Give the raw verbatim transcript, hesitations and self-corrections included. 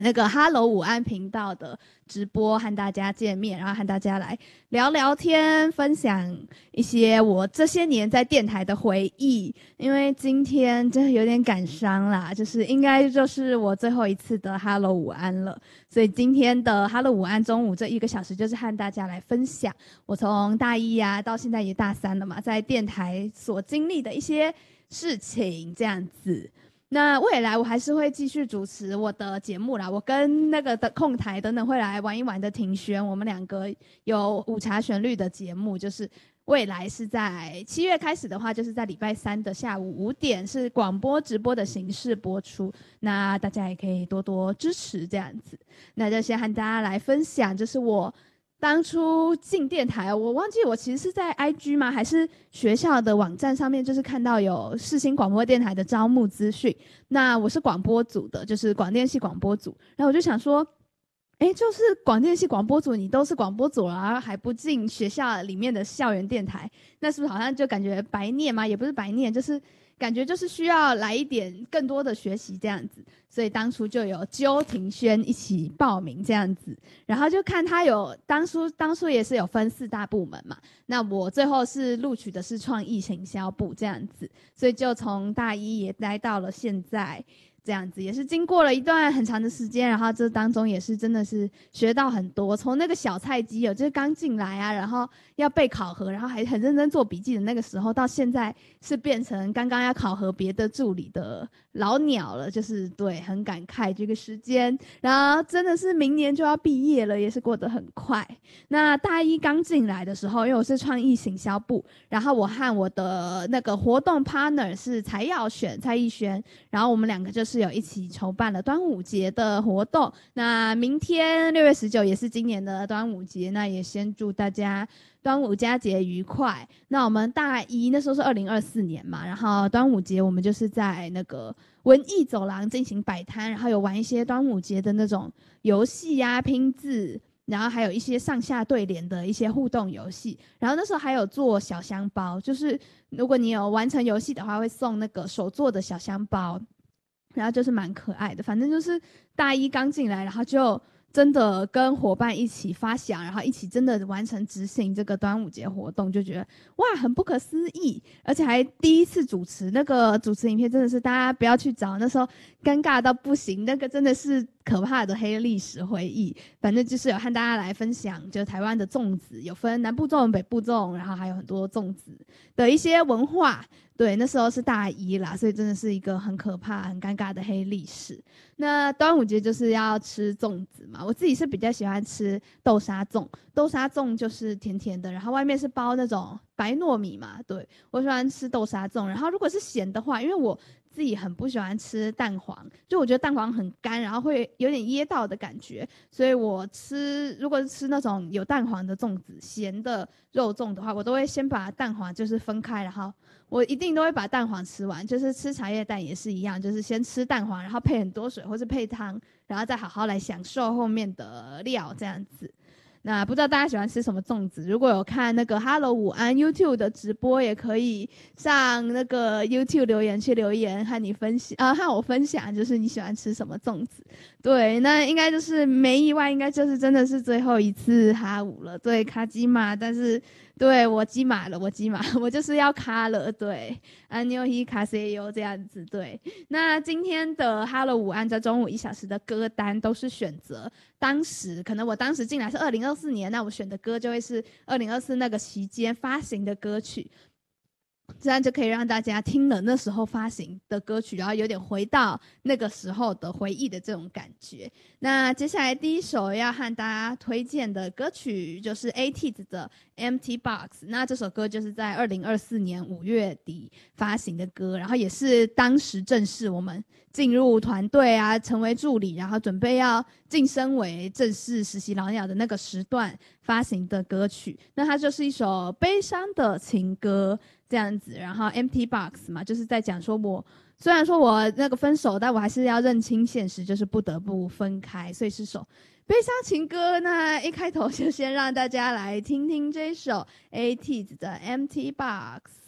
那个 Hello 午安频道的直播和大家见面，然后和大家来聊聊天，分享一些我这些年在电台的回忆。因为今天真的有点感伤啦，就是应该就是我最后一次的 Hello 午安了，所以今天的 Hello 午安中午这一个小时就是和大家来分享我从大一啊到现在也大三了嘛，在电台所经历的一些事情这样子。那未来我还是会继续主持我的节目啦，我跟那个的控台等等会来玩一玩的庭轩，我们两个有午茶旋律的节目，就是未来是在七月开始的话，就是在礼拜三的下午五点是广播直播的形式播出，那大家也可以多多支持这样子。那就先和大家来分享，就是我当初进电台，我忘记我其实是在 I G 吗？还是学校的网站上面，就是看到有世新广播电台的招募资讯。那我是广播组的，就是广电系广播组。然后我就想说，哎，就是广电系广播组，你都是广播组了，然后还不进学校里面的校园电台，那是不是好像就感觉白念吗？也不是白念，就是感觉就是需要来一点更多的学习这样子。所以当初就有揪庭轩一起报名这样子，然后就看他有当初当初也是有分四大部门嘛，那我最后是录取的是创意行销部这样子，所以就从大一也待到了现在这样子，也是经过了一段很长的时间，然后这当中也是真的是学到很多，从那个小菜鸡有就是刚进来啊，然后要被考核，然后还很认真做笔记的那个时候，到现在是变成刚刚要考核别的助理的老鸟了，就是对，很感慨这个时间，然后真的是明年就要毕业了，也是过得很快。那大一刚进来的时候，因为我是创意行销部，然后我和我的那个活动 partner 是蔡耀选、蔡逸轩，然后我们两个就是有一起筹办了端午节的活动。那明天六月十九也是今年的端午节，那也先祝大家端午佳节愉快。那我们大一那时候是二零二四年嘛，然后端午节我们就是在那个文艺走廊进行摆摊，然后有玩一些端午节的那种游戏啊、拼字，然后还有一些上下对联的一些互动游戏，然后那时候还有做小香包，就是如果你有完成游戏的话会送那个手做的小香包，然后就是蛮可爱的。反正就是大一刚进来，然后就真的跟伙伴一起发想，然后一起真的完成执行这个端午节活动，就觉得哇很不可思议，而且还第一次主持，那个主持影片真的是大家不要去找，那时候尴尬到不行，那个真的是可怕的黑历史回忆。反正就是有和大家来分享，就台湾的粽子有分南部粽、北部粽，然后还有很多粽子的一些文化。对，那时候是大一啦，所以真的是一个很可怕、很尴尬的黑历史。那端午节就是要吃粽子嘛，我自己是比较喜欢吃豆沙粽，豆沙粽就是甜甜的，然后外面是包那种白糯米嘛，对，我喜欢吃豆沙粽。然后如果是咸的话，因为我自己很不喜欢吃蛋黄，就我觉得蛋黄很干，然后会有点噎到的感觉，所以我吃如果是吃那种有蛋黄的粽子，咸的肉粽的话，我都会先把蛋黄就是分开，然后我一定都会把蛋黄吃完，就是吃茶叶蛋也是一样，就是先吃蛋黄，然后配很多水或是配汤，然后再好好来享受后面的料这样子。那不知道大家喜欢吃什么粽子？如果有看那个 Hello 午安 YouTube 的直播，也可以上那个 YouTube 留言区留言，和你分享啊，和我分享，就是你喜欢吃什么粽子。对，那应该就是没意外，应该就是真的是最后一次哈舞了。对，卡基玛，但是对我基玛了，我基玛，我就是要卡了。对，安妞希卡西尤这样子。对，那今天的 Hello 午安在中午一小时的歌单都是选择当时可能我当时进来是二零二四年，那我选的歌就会是二零二四那个期间发行的歌曲，这样就可以让大家听了那时候发行的歌曲，然后有点回到那个时候的回忆的这种感觉。那接下来第一首要和大家推荐的歌曲就是 A T E E Z 的 Empty Box， 那这首歌就是在二零二四年五月底发行的歌，然后也是当时正式我们进入团队啊，成为助理，然后准备要晋升为正式实习老鸟的那个时段发行的歌曲。那它就是一首悲伤的情歌这样子，然后 Empty Box 嘛，就是在讲说我虽然说我那个分手，但我还是要认清现实，就是不得不分开，所以是首悲伤情歌。那一开头就先让大家来听听这首 A T E E Z 的 Empty Box。